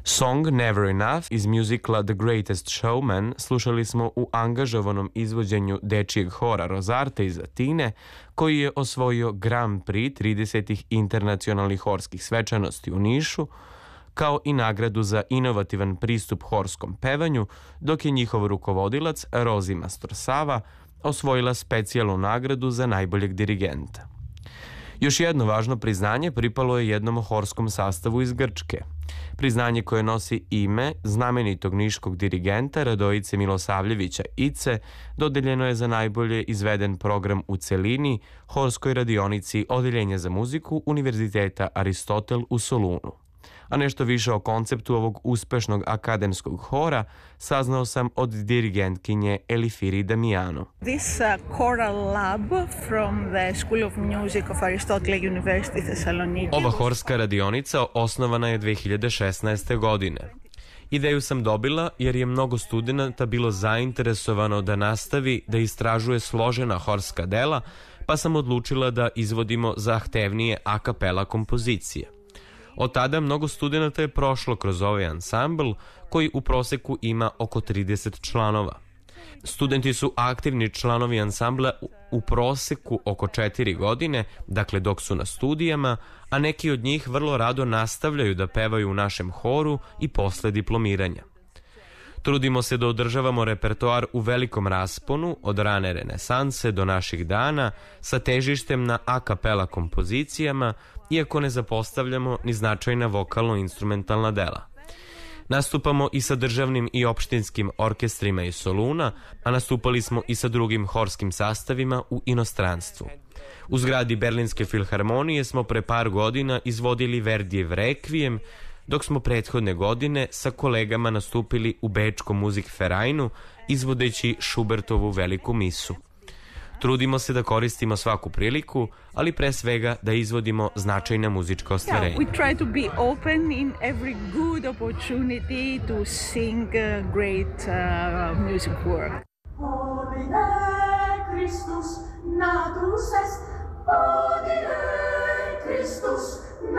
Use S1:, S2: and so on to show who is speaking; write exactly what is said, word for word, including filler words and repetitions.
S1: Song Never Enough iz muzikla The Greatest Showman slušali smo u angažovanom izvođenju dečijeg hora Rosarte iz Atine, koji je osvojio Grand Prix tridesetih internacionalnih horskih svečanosti u Nišu, kao i nagradu za inovativan pristup horskom pevanju, dok je njihov rukovodilac Rosi Mastorsava osvojila specijalnu nagradu za najboljeg dirigenta. Još jedno važno priznanje pripalo je jednom horskom sastavu iz Grčke. Priznanje koje nosi ime znamenitog niškog dirigenta Radojice Milosavljevića Ice dodeljeno je za najbolje izveden program u celini horskoj radionici Odeljenja za muziku Univerziteta Aristotel u Solunu. A nešto više o konceptu ovog uspešnog akademskog hora saznao sam od dirigentkinje Elifiri Damiano.
S2: This uh, choral lab from the School of Music of Aristotle University Thessaloniki.
S1: Ova horska radionica osnovana je dve hiljade šesnaeste. godine. Ideju sam dobila jer je mnogo studenata bilo zainteresovano da nastavi da istražuje složena horska dela, pa sam odlučila da izvodimo zahtevnije a kapela kompozicije. Od tada mnogo studenata je prošlo kroz ovaj ansambl koji u proseku ima oko trideset članova. Studenti su aktivni članovi ansambla u proseku oko četiri godine, dakle dok su na studijama, a neki od njih vrlo rado nastavljaju da pevaju u našem horu i posle diplomiranja. Trudimo se da održavamo repertoar u velikom rasponu od rane renesanse do naših dana sa težištem na a kapela kompozicijama, iako ne zapostavljamo ni značajna vokalno-instrumentalna dela. Nastupamo i sa državnim i opštinskim orkestrima iz Soluna, a nastupali smo i sa drugim horskim sastavima u inostranstvu. U zgradi Berlinske filharmonije smo pre par godina izvodili Verdijev Rekvijem, dok smo prethodne godine sa kolegama nastupili u Bečkom Musikvereinu izvodeći Schubertovu veliku misu. Trudimo se da koristimo svaku priliku, ali pre svega da izvodimo značajna muzička ostvarenja.
S2: Yeah, we try to be open in every good opportunity to sing a great uh, music work.
S3: Domine Christus natus est, Domine Christus